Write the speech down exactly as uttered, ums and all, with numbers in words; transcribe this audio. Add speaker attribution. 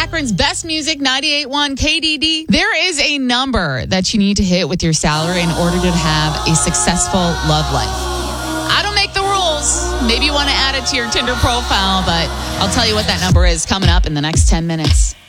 Speaker 1: Akron's best music, ninety-eight point one K D D. There is a number that you need to hit with your salary in order to have a successful love life. I don't make the rules. Maybe you want to add it to your Tinder profile, but I'll tell you what that number is coming up in the next ten minutes.